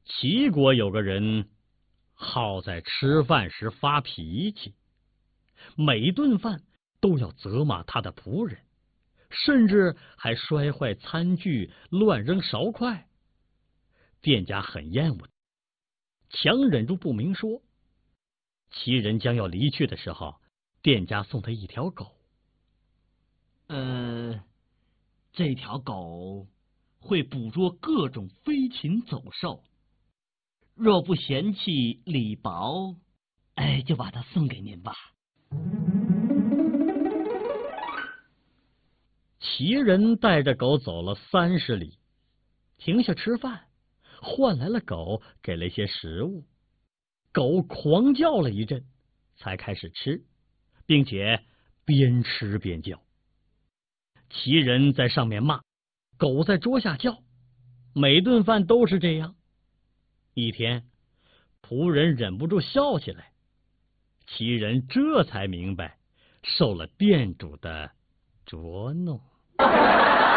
齐国有个人好在吃饭时发脾气，每顿饭都要责骂他的仆人，甚至还摔坏餐具、乱扔勺筷。店家很厌恶，强忍住不明说。齐人将要离去的时候，店家送他一条狗。 这条狗会捕捉各种飞禽走兽，若不嫌弃礼薄，就把它送给您吧。 齐人带着狗走了30里，停下吃饭，换来了狗，给了一些食物。狗狂叫了一阵，才开始吃，并且边吃边叫。齐人在上面骂，狗在桌下叫，每顿饭都是这样。一天，仆人忍不住笑起来，齐人这才明白受了店主的捉弄。